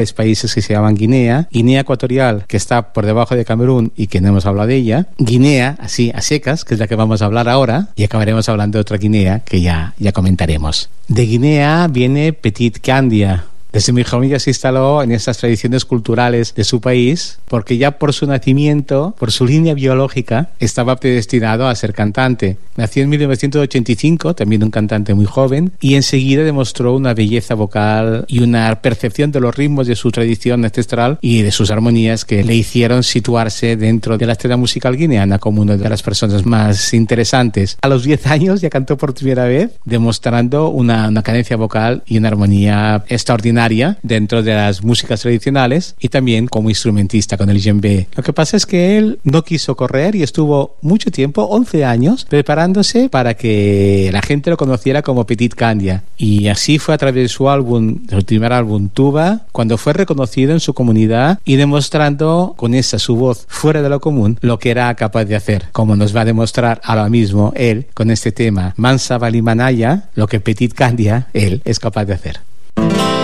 países que se llaman Guinea Ecuatorial, que está por debajo de Camerún y que no hemos hablado de ella, Guinea, así a secas, que es la que vamos a hablar ahora, y acabaremos hablando de otra Guinea que ya comentaremos. De Guinea viene Petit Candia. Desde muy joven ya se instaló en estas tradiciones culturales de su país, porque ya por su nacimiento, por su línea biológica, estaba predestinado a ser cantante. Nació en 1985, también un cantante muy joven, y enseguida demostró una belleza vocal y una percepción de los ritmos de su tradición ancestral y de sus armonías que le hicieron situarse dentro de la escena musical guineana como una de las personas más interesantes. A los 10 años ya cantó por primera vez, demostrando una cadencia vocal y una armonía extraordinaria dentro de las músicas tradicionales y también como instrumentista con el djembe. Lo que pasa es que él no quiso correr y estuvo mucho tiempo, 11 años, preparándose para que la gente lo conociera como Petit Candia. Y así fue a través de su primer álbum Tuba, cuando fue reconocido en su comunidad y demostrando con su voz fuera de lo común lo que era capaz de hacer, como nos va a demostrar ahora mismo él con este tema Mansa Balimanaya, lo que Petit Candia, él, es capaz de hacer.